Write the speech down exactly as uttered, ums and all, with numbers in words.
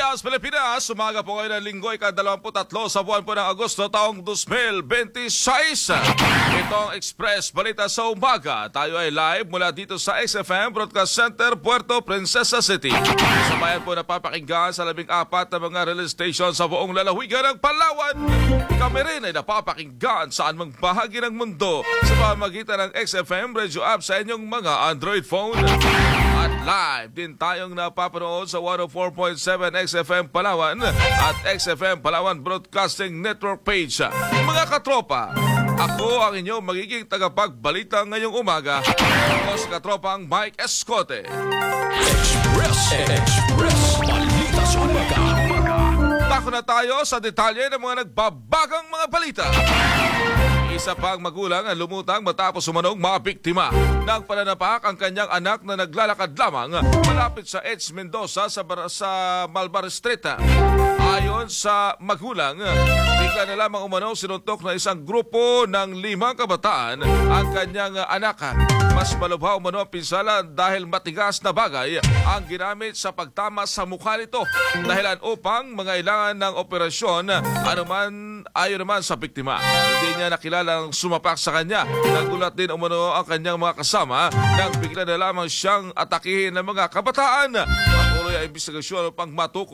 Buenas Pilipinas, umaga po ngayon ng linggo, ikadalawamput tatlo sa buwan po ng Agosto taong two thousand twenty-six. Itong Express Balita sa Umaga. Tayo ay live mula dito sa X F M Broadcast Center, Puerto Princesa City. Sa bayan po napapakinggan sa labing apat na mga relay station sa buong lalawigan ng Palawan. Kami rin ay napapakinggan saan mang bahagi ng mundo sa pamamagitan ng X F M Radio App sa inyong mga Android phone. At live din tayong napapanood sa one oh four point seven X F M Palawan at X F M Palawan Broadcasting Network page. Mga katropa, ako ang inyong magiging tagapagbalita ngayong umaga. Ako si katropang Mike Escote. Express, Express, Balita sa Umaga. Tako na tayo sa detalye ng mga nagbabagang mga balita. Isa pang magulang ang lumutang matapos umanong mabiktima ng pananapak ang kanyang anak na naglalakad lamang malapit sa Edge Mendoza sa, Bar- sa Malbar Street. Ayon sa magulang, bigla na lamang umano sinuntok na isang grupo ng limang kabataan ang kanyang anak. Mas malubha umano ang pinsala dahil matigas na bagay ang ginamit sa pagtama sa mukha nito dahilan upang mangailangan ng operasyon anuman ayon naman sa biktima. Hindi niya nakilalang sumapak sa kanya. Nagulat din umano ang kanyang mga kasama nang bigla na lamang siyang atakihin ng mga kabataan. Patuloy ang investigasyon upang matukoy